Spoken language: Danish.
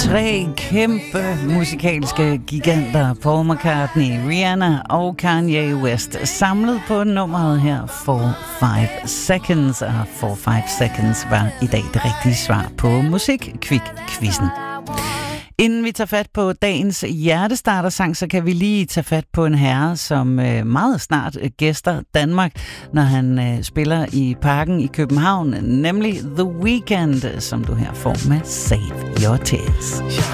Tre kæmpe musikalske giganter, Paul McCartney, Rihanna og Kanye West, samlet på nummeret her, 4-5 Seconds. Og 4-5 Seconds var i dag det rigtige svar på Musikquiz-quizzen. Inden vi tager fat på dagens hjertestartersang, så kan vi lige tage fat på en herre, som meget snart gæster Danmark, når han spiller i Parken i København, nemlig The Weeknd, som du her får med Save Your Tears.